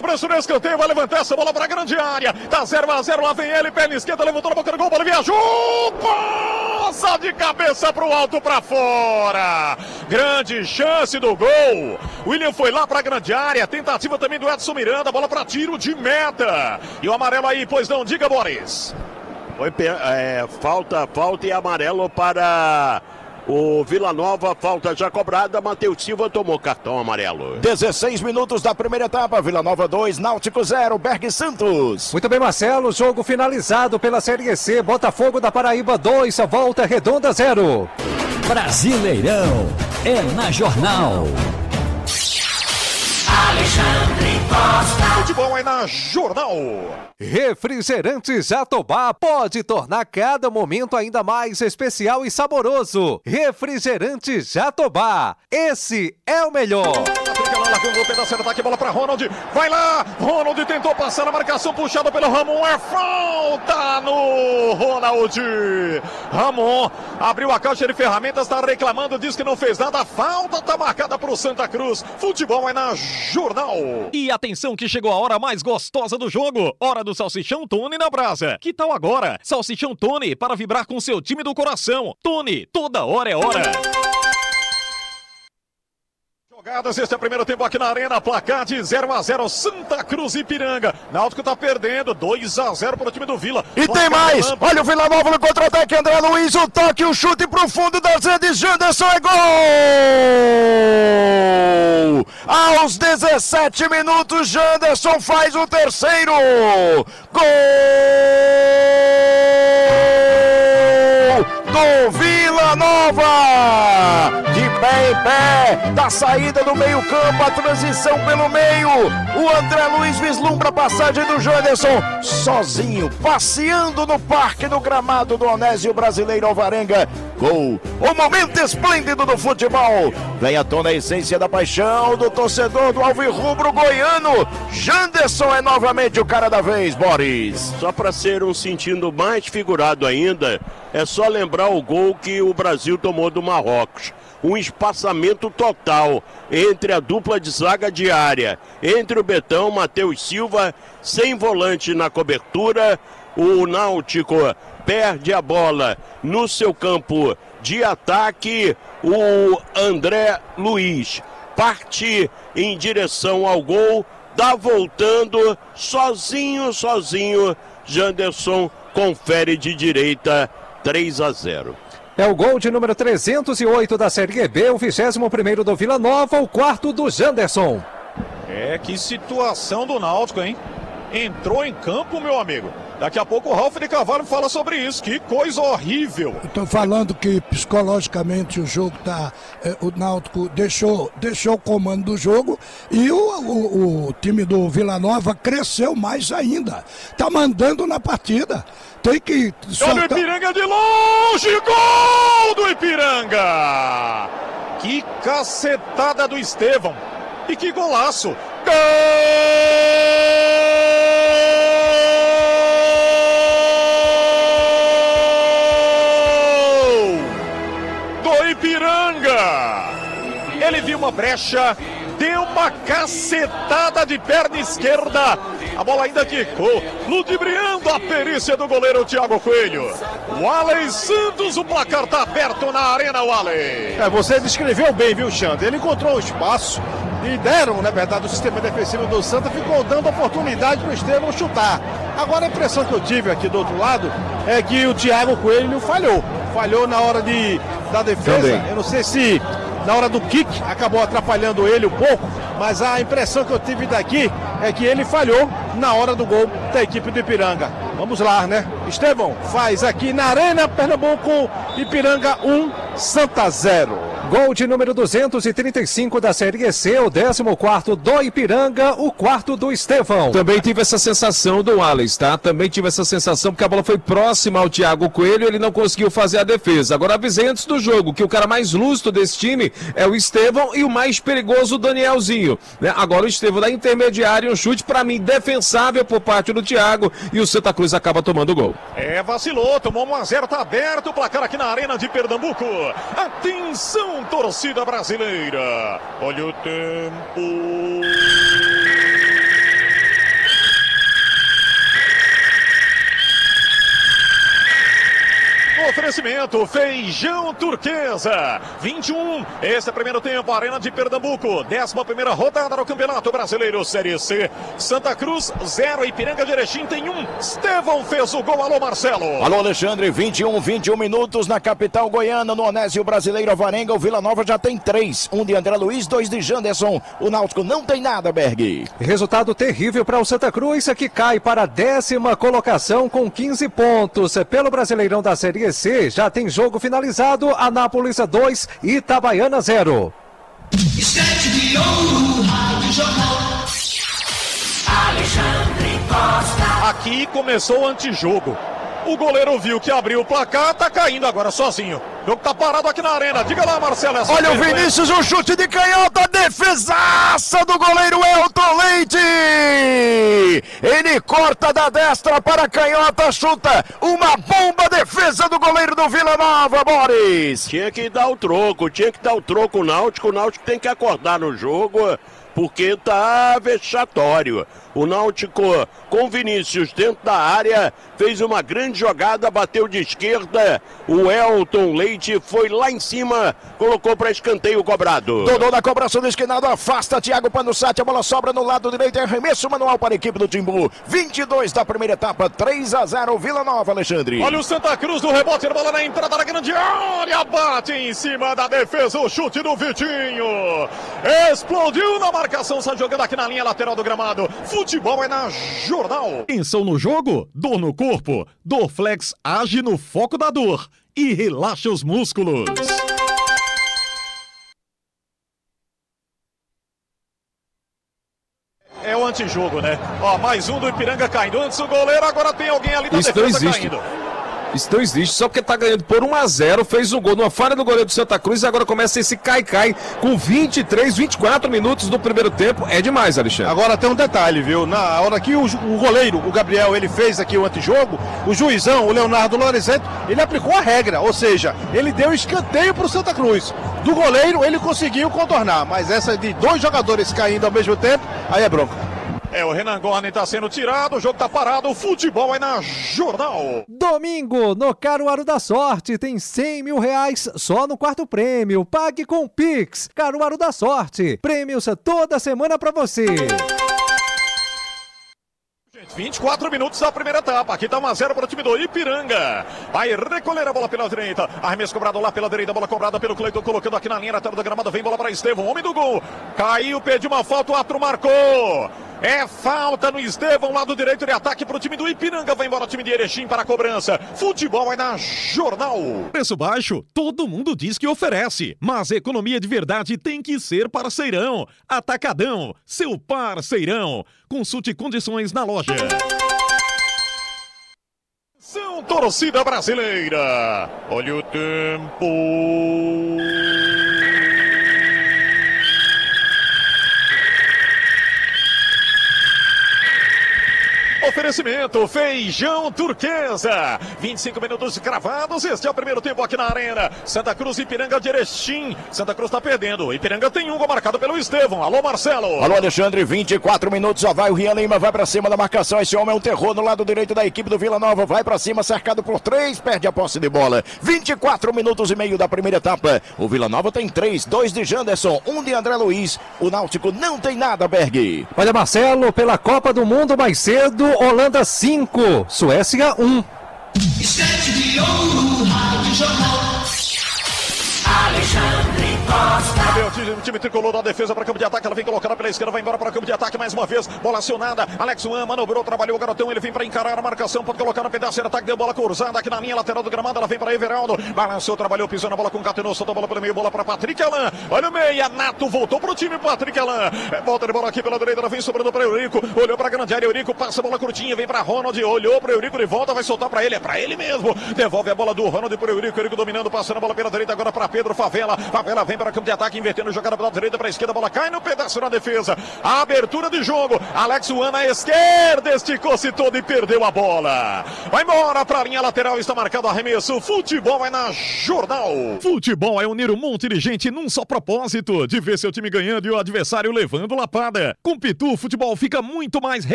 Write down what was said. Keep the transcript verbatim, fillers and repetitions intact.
cobrança no escanteio, vai levantar essa bola pra grande área. Tá zero a zero, lá vem ele, perna esquerda, levantou na boca do gol, bola viajou. Passa de cabeça pro alto, pra fora. Grande chance do gol. William foi lá pra grande área, tentativa também do Edson Miranda, bola pra tiro de meta. E o amarelo aí, pois não, diga, Boris. Foi é, falta, falta e amarelo para o Vila Nova, falta já cobrada, Matheus Silva tomou cartão amarelo. dezesseis minutos da primeira etapa, Vila Nova dois, Náutico zero, Berg Santos. Muito bem, Marcelo, jogo finalizado pela Série C, Botafogo da Paraíba dois, Volta Redonda zero. Brasileirão é na Jornal. Alexandre Costa. Futebol é na Jornal. Refrigerantes Jatobá pode tornar cada momento ainda mais especial e saboroso. Refrigerantes Jatobá, esse é o melhor. O pedaço de ataque, bola para Ronald, vai lá, Ronald tentou passar a marcação, puxada pelo Ramon, é falta no Ronald. Ramon abriu a caixa de ferramentas, está reclamando, diz que não fez nada, a falta está marcada para o Santa Cruz. Futebol é na Jornal. E atenção que chegou a hora mais gostosa do jogo, hora do Salsichão Tony na brasa. Que tal agora? Salsichão Tony para vibrar com seu time do coração. Tony, toda hora é hora. Jogadas, este é o primeiro tempo aqui na Arena, placar de zero a zero, Santa Cruz e Ipiranga. Náutico tá perdendo, dois a zero para o time do Vila. E tem mais, olha o Vila Nova no contra-ataque, André Luiz, o toque, o chute pro fundo das redes, Janderson é gol! Aos dezessete minutos, Janderson faz o terceiro. Gol do Vila Nova! De pé em pé, da saída do meio campo, a transição pelo meio, o André Luiz vislumbra a passagem do Janderson, sozinho, passeando no parque, no gramado do Onésio Brasileiro Alvarenga. Gol, o momento esplêndido do futebol, vem à tona a essência da paixão do torcedor do alvirrubro goiano. Janderson é novamente o cara da vez, Boris. Só para ser um sentindo mais figurado ainda, é só lembrar o gol que o Brasil tomou do Marrocos. Um espaçamento total entre a dupla de zaga diária, entre o Betão, Matheus Silva, sem volante na cobertura. O Náutico perde a bola no seu campo de ataque. O André Luiz parte em direção ao gol, dá voltando, sozinho, sozinho. Janderson confere de direita, três a zero. É o gol de número trezentos e oito da Série B, o vigésimo primeiro do Vila Nova, o quarto do Janderson. É, que situação do Náutico, hein? Entrou em campo, meu amigo. Daqui a pouco o Ralf de Carvalho fala sobre isso. Que coisa horrível. Estou falando que psicologicamente o jogo tá. É, o Náutico deixou, deixou o comando do jogo e o, o, o time do Vila Nova cresceu mais ainda. Tá mandando na partida. Tem que. Olha o Ipiranga de longe! Gol do Ipiranga! Que cacetada do Estevão! E que golaço! Gol! Do Ipiranga! Ele viu uma brecha, deu uma cacetada de perna esquerda. A bola ainda quicou, ludibriando a perícia do goleiro Thiago Coelho. O Alen Santos, o placar tá aberto na Arena, Alen. É, você descreveu bem, viu, Xande? Ele encontrou o espaço e deram, na verdade, o sistema defensivo do Santa ficou dando oportunidade para o Estevão chutar. Agora a impressão que eu tive aqui do outro lado é que o Thiago Coelho falhou. Falhou na hora de, da defesa. Também. Eu não sei se na hora do kick acabou atrapalhando ele um pouco, mas a impressão que eu tive daqui é que ele falhou na hora do gol da equipe do Ipiranga. Vamos lá, né? Estevão faz aqui na Arena Pernambuco, Ipiranga um, Santa zero. Gol de número duzentos e trinta e cinco da Série C, o décimo quarto do Ipiranga, o quarto do Estevão. Também tive essa sensação do Alex, tá? Também tive essa sensação porque a bola foi próxima ao Thiago Coelho e ele não conseguiu fazer a defesa. Agora avisei antes do jogo que o cara mais lúcido desse time é o Estevão e o mais perigoso o Danielzinho, né? Agora o Estevão dá intermediário, um chute pra mim defensável por parte do Thiago e o Santa Cruz acaba tomando o gol. É, vacilou, tomou um a zero, tá aberto o placar aqui na Arena de Pernambuco. Atenção, torcida brasileira, olha o tempo. Oferecimento Feijão Turquesa. vinte e um. Esse é o primeiro tempo. Arena de Pernambuco. décima primeira rodada do Campeonato Brasileiro Série C. Santa Cruz zero. Ipiranga de Erechim tem um. Estevão fez o gol. Alô, Marcelo. Alô, Alexandre. vinte e um, vinte e um minutos na capital goiana. No Onésio Brasileiro Avarenga. O Vila Nova já tem três. Um de André Luiz, dois de Janderson. O Náutico não tem nada, Berg. Resultado terrível para o Santa Cruz, que cai para a décima colocação com quinze pontos. Pelo Brasileirão da Série C, já tem jogo finalizado. Anápolis dois, Itabaiana zero. Estante de ouro, Rádio Jornal. Alexandre Costa. Aqui começou o antijogo. O goleiro viu que abriu o placar, tá caindo agora sozinho. O jogo tá parado aqui na arena. Diga lá, Marcelo. Olha o Vinícius, o chute de canhota, defesaça do goleiro Elton Leite. Ele corta da destra para a canhota, chuta. Uma bomba, defesa do goleiro do Vila Nova, Boris. Tinha que dar o troco, tinha que dar o troco o Náutico. O Náutico tem que acordar no jogo, porque tá vexatório. O Náutico com Vinícius dentro da área, fez uma grande jogada, bateu de esquerda, o Elton Leite foi lá em cima, colocou para escanteio cobrado. Dodô na cobrança do esquinado, afasta Thiago Panussati, a bola sobra no lado direito, é arremesso manual para a equipe do Timbu. vinte e dois da primeira etapa, três a zero Vila Nova, Alexandre. Olha o Santa Cruz no rebote, a bola na entrada da grande área, bate em cima da defesa, o chute do Vitinho. Explodiu na marcação, está jogando aqui na linha lateral do gramado. Futebol é na Jornal. Tensão no jogo? Dor no corpo? Dorflex age no foco da dor e relaxa os músculos. É o antijogo, né? Ó, mais um do Ipiranga caindo. Antes o goleiro, agora tem alguém ali da Isso defesa não existe. caindo. Isso não existe, só porque tá ganhando por um a zero, fez um gol numa falha do goleiro do Santa Cruz e agora começa esse cai-cai com vinte e três, vinte e quatro minutos do primeiro tempo. É demais, Alexandre. Agora tem um detalhe, viu? Na hora que o, o goleiro, o Gabriel, ele fez aqui o antijogo, o juizão, o Leonardo Lorenzetti, ele aplicou a regra, ou seja, ele deu escanteio pro Santa Cruz. Do goleiro, ele conseguiu contornar, mas essa de dois jogadores caindo ao mesmo tempo, aí é bronca. É, o Renan Gorni tá sendo tirado, o jogo tá parado, o futebol é na Jornal. Domingo, no Caruaru da Sorte, tem cem mil reais só no quarto prêmio. Pague com o Pix. Caruaru da Sorte, prêmios toda semana pra você. vinte e quatro minutos da primeira etapa. Aqui tá um a zero para o time do Ipiranga. Vai recolher a bola pela direita. Arremesso cobrado lá pela direita. Bola cobrada pelo Cleiton, colocando aqui na linha lateral do gramado. Vem bola para Estevão, homem do gol. Caiu, pediu uma falta, o Atro marcou. É falta no Estevão, lado direito de ataque para o time do Ipiranga. Vai embora o time de Erechim para a cobrança. Futebol é na Jornal. Preço baixo, todo mundo diz que oferece, mas economia de verdade tem que ser parceirão. Atacadão, seu parceirão. Consulte condições na loja. São torcida brasileira. Olha o tempo. Oferecimento Feijão Turquesa. vinte e cinco minutos cravados. Este é o primeiro tempo aqui na arena. Santa Cruz e Ipiranga de Erechim. Santa Cruz tá perdendo. Ipiranga tem um gol marcado pelo Estevão. Alô, Marcelo. Alô, Alexandre. vinte e quatro minutos. Já vai o Rian Lima. Vai pra cima da marcação. Esse homem é um terror no lado direito da equipe do Vila Nova. Vai pra cima, cercado por três. Perde a posse de bola. vinte e quatro minutos e meio da primeira etapa. O Vila Nova tem três. Dois de Janderson. Um de André Luiz. O Náutico não tem nada, Berg. Olha, Marcelo, pela Copa do Mundo mais cedo, Holanda cinco, Suécia um. Estante de ouro, Rádio Jornal. Alexandre Costa. O time, o time tricolor da defesa para campo de ataque. Ela vem colocada pela esquerda, vai embora para campo de ataque mais uma vez. Bola acionada. Alex Juan manobrou, trabalhou o garotão. Ele vem para encarar a marcação. Pode colocar no pedaço de ataque. Deu bola cruzada aqui na linha lateral do gramado. Ela vem para Everaldo. Balançou, trabalhou, pisou na bola com Catenô. Soltou a bola pelo meio. Bola para Patrick Alan. Olha o meia. Nato voltou pro time. Patrick Alan. É, volta de bola aqui pela direita. Ela vem sobrando para Eurico. Olhou para a grande área. Eurico passa a bola curtinha. Vem para Ronald. Olhou para Eurico de volta. Vai soltar para ele. É para ele mesmo. Devolve a bola do Ronald para Eurico. Eurico dominando. Passando a bola pela direita. Agora para Pedro Favela. Favela vem para campo de ataque. Invertendo. Jogada pela direita para a esquerda. A bola cai no pedaço na defesa. A abertura de jogo. Alex Juan na esquerda. Esticou-se todo e perdeu a bola. Vai embora para a linha lateral. Está marcado arremesso. Futebol é na Jornal. Futebol é unir um monte de gente num só propósito, de ver seu time ganhando e o adversário levando lapada. Com Pitu, o futebol fica muito mais